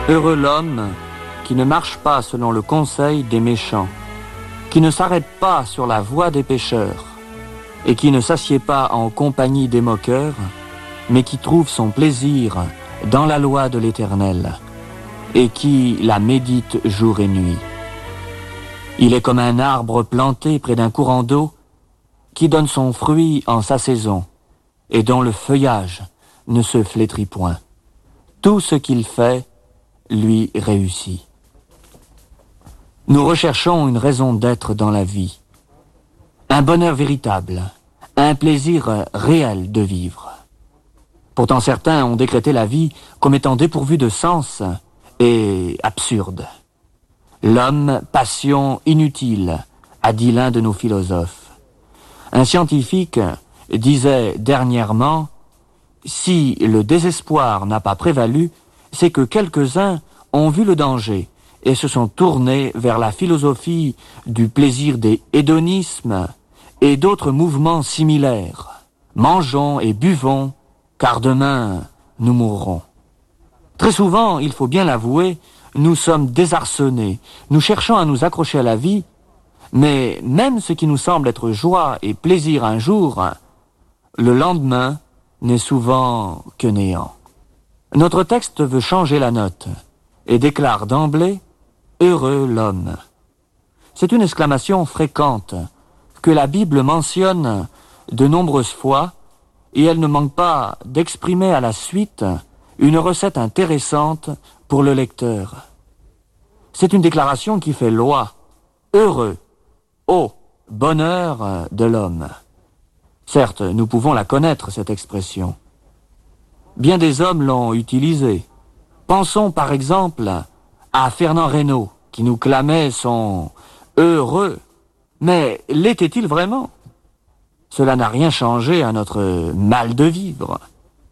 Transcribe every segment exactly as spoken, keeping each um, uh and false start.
Heureux l'homme qui ne marche pas selon le conseil des méchants, qui ne s'arrête pas sur la voie des pécheurs, et qui ne s'assied pas en compagnie des moqueurs, mais qui trouve son plaisir dans la loi de l'Éternel, et qui la médite jour et nuit. Il est comme un arbre planté près d'un courant d'eau, qui donne son fruit en sa saison, et dont le feuillage ne se flétrit point. Tout ce qu'il fait lui réussit. Nous recherchons une raison d'être dans la vie, un bonheur véritable, un plaisir réel de vivre. Pourtant certains ont décrété la vie comme étant dépourvue de sens et absurde. L'homme, passion inutile, a dit l'un de nos philosophes. Un scientifique disait dernièrement, si le désespoir n'a pas prévalu, c'est que quelques-uns ont vu le danger et se sont tournés vers la philosophie du plaisir des hédonismes et d'autres mouvements similaires. Mangeons et buvons, car demain nous mourrons. Très souvent, il faut bien l'avouer, nous sommes désarçonnés, nous cherchons à nous accrocher à la vie, mais même ce qui nous semble être joie et plaisir un jour, le lendemain n'est souvent que néant. Notre texte veut changer la note et déclare d'emblée « Heureux l'homme ». C'est une exclamation fréquente que la Bible mentionne de nombreuses fois et elle ne manque pas d'exprimer à la suite une recette intéressante pour le lecteur. C'est une déclaration qui fait loi. Heureux, ô bonheur de l'homme. Certes, nous pouvons la connaître, cette expression. Bien des hommes l'ont utilisée. Pensons par exemple à Fernand Reynaud, qui nous clamait son « heureux ». Mais l'était-il vraiment? Cela n'a rien changé à notre mal de vivre.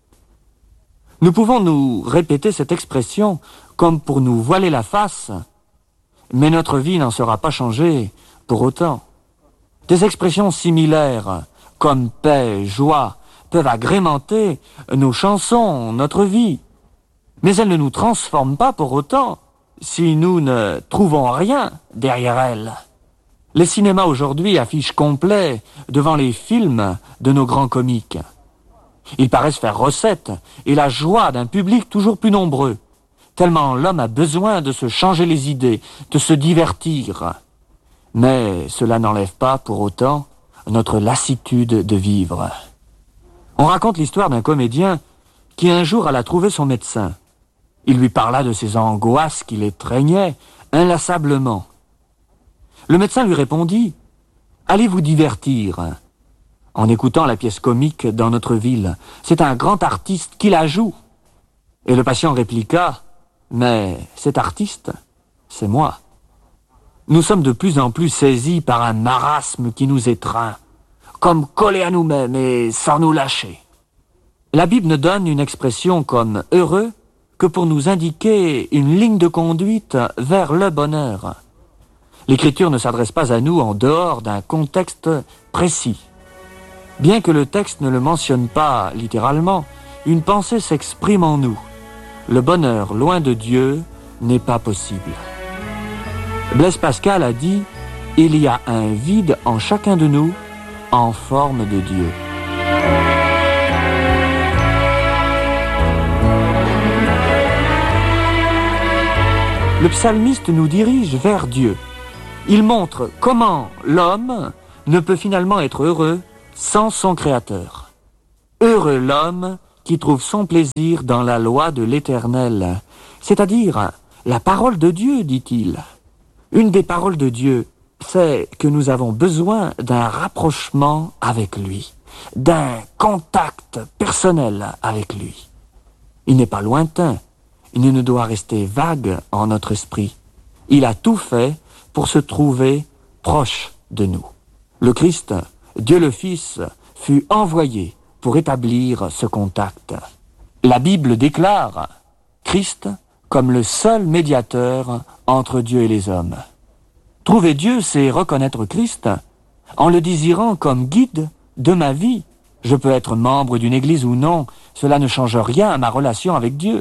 Nous pouvons nous répéter cette expression comme pour nous voiler la face, mais notre vie n'en sera pas changée pour autant. Des expressions similaires, comme paix, joie, peuvent agrémenter nos chansons, notre vie. Mais elles ne nous transforment pas pour autant si nous ne trouvons rien derrière elles. Les cinémas aujourd'hui affichent complet devant les films de nos grands comiques. Ils paraissent faire recette et la joie d'un public toujours plus nombreux, tellement l'homme a besoin de se changer les idées, de se divertir. Mais cela n'enlève pas pour autant notre lassitude de vivre. On raconte l'histoire d'un comédien qui un jour alla trouver son médecin. Il lui parla de ses angoisses qui l'étreignaient inlassablement. Le médecin lui répondit « Allez vous divertir » en écoutant la pièce comique dans notre ville. C'est un grand artiste qui la joue. Et le patient répliqua « Mais cet artiste, c'est moi. » Nous sommes de plus en plus saisis par un marasme qui nous étreint, comme collés à nous-mêmes et sans nous lâcher. La Bible ne donne une expression comme « heureux » que pour nous indiquer une ligne de conduite vers le bonheur. L'Écriture ne s'adresse pas à nous en dehors d'un contexte précis. Bien que le texte ne le mentionne pas littéralement, une pensée s'exprime en nous. Le bonheur loin de Dieu n'est pas possible. Blaise Pascal a dit « Il y a un vide en chacun de nous en forme de Dieu ». Le psalmiste nous dirige vers Dieu. Il montre comment l'homme ne peut finalement être heureux sans son Créateur. Heureux l'homme qui trouve son plaisir dans la loi de l'Éternel, c'est-à-dire la parole de Dieu, dit-il. Une des paroles de Dieu, c'est que nous avons besoin d'un rapprochement avec lui, d'un contact personnel avec lui. Il n'est pas lointain, il ne doit rester vague en notre esprit. Il a tout fait pour se trouver proche de nous. Le Christ, Dieu le Fils, fut envoyé pour établir ce contact. La Bible déclare Christ comme le seul médiateur entre Dieu et les hommes. Trouver Dieu, c'est reconnaître Christ en le désirant comme guide de ma vie. Je peux être membre d'une église ou non, cela ne change rien à ma relation avec Dieu.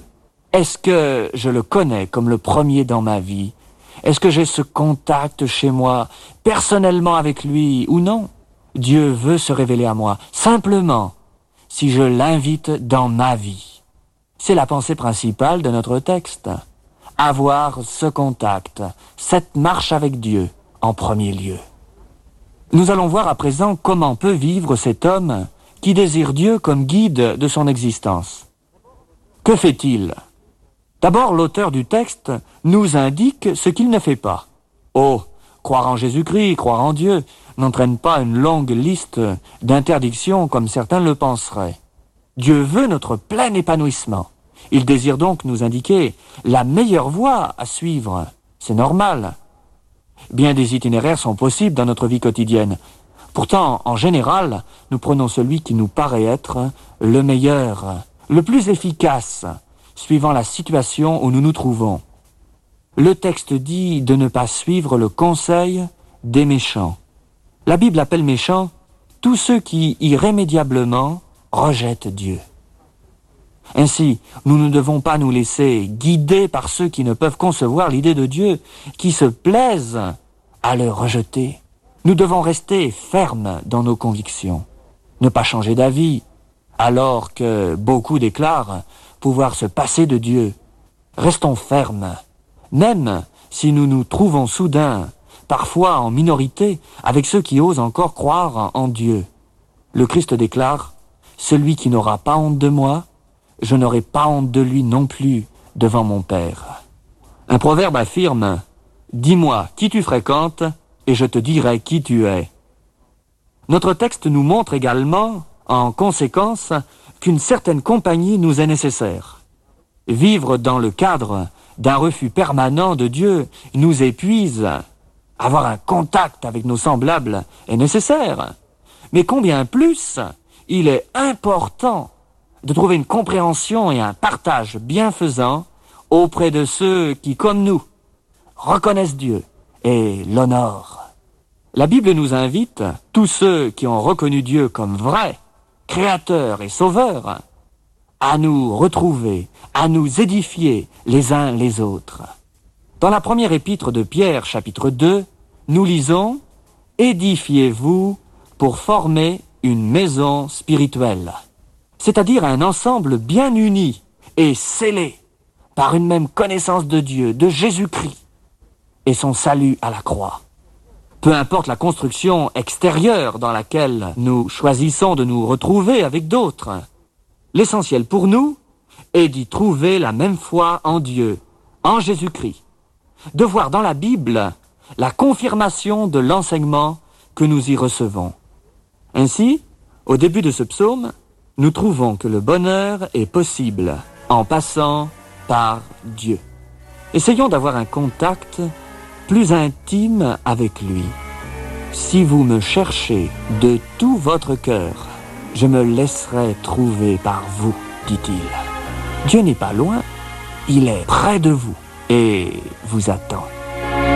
Est-ce que je le connais comme le premier dans ma vie? Est-ce que j'ai ce contact chez moi, personnellement avec lui ou non? Dieu veut se révéler à moi, simplement, si je l'invite dans ma vie. C'est la pensée principale de notre texte. Avoir ce contact, cette marche avec Dieu en premier lieu. Nous allons voir à présent comment peut vivre cet homme qui désire Dieu comme guide de son existence. Que fait-il? D'abord, l'auteur du texte nous indique ce qu'il ne fait pas. Oh, croire en Jésus-Christ, croire en Dieu, n'entraîne pas une longue liste d'interdictions comme certains le penseraient. Dieu veut notre plein épanouissement. Il désire donc nous indiquer la meilleure voie à suivre. C'est normal. Bien des itinéraires sont possibles dans notre vie quotidienne. Pourtant, en général, nous prenons celui qui nous paraît être le meilleur, le plus efficace, suivant la situation où nous nous trouvons. Le texte dit de ne pas suivre le conseil des méchants. La Bible appelle méchants tous ceux qui, irrémédiablement, rejettent Dieu. Ainsi, nous ne devons pas nous laisser guider par ceux qui ne peuvent concevoir l'idée de Dieu, qui se plaisent à le rejeter. Nous devons rester fermes dans nos convictions, ne pas changer d'avis, alors que beaucoup déclarent pouvoir se passer de Dieu. Restons fermes, même si nous nous trouvons soudain, parfois en minorité, avec ceux qui osent encore croire en Dieu. Le Christ déclare « Celui qui n'aura pas honte de moi, je n'aurai pas honte de lui non plus devant mon Père. » Un proverbe affirme « Dis-moi qui tu fréquentes, et je te dirai qui tu es. » Notre texte nous montre également, en conséquence, qu'une certaine compagnie nous est nécessaire. Vivre dans le cadre d'un refus permanent de Dieu nous épuise. Avoir un contact avec nos semblables est nécessaire. Mais combien plus il est important de trouver une compréhension et un partage bienfaisant auprès de ceux qui, comme nous, reconnaissent Dieu et l'honorent. La Bible nous invite, tous ceux qui ont reconnu Dieu comme vrai, Créateur et Sauveur, à nous retrouver, à nous édifier les uns les autres. Dans la première épître de Pierre, chapitre deux, nous lisons « Édifiez-vous pour former une maison spirituelle », c'est-à-dire un ensemble bien uni et scellé par une même connaissance de Dieu, de Jésus-Christ et son salut à la croix. Peu importe la construction extérieure dans laquelle nous choisissons de nous retrouver avec d'autres, l'essentiel pour nous est d'y trouver la même foi en Dieu, en Jésus-Christ, de voir dans la Bible la confirmation de l'enseignement que nous y recevons. Ainsi, au début de ce psaume, nous trouvons que le bonheur est possible en passant par Dieu. Essayons d'avoir un contact plus intime avec lui. Si vous me cherchez de tout votre cœur, je me laisserai trouver par vous, dit-il. Dieu n'est pas loin, il est près de vous et vous attend.